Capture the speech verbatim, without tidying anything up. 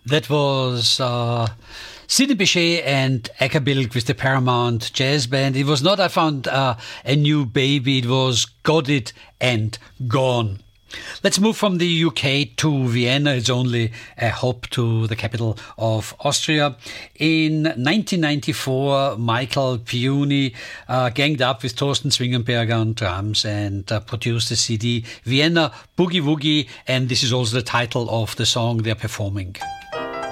That was uh, Sidney Bechet and Acapulco with the Paramount Jazz Band. It was not I Found uh, a New Baby, it was Got It and Gone. Let's move from the U K to Vienna. It's only a hop to the capital of Austria. In nineteen ninety-four, Michael Piuni uh, ganged up with Thorsten Zwingenberger on drums and uh, produced the C D Vienna Boogie Woogie, and this is also the title of the song they're performing.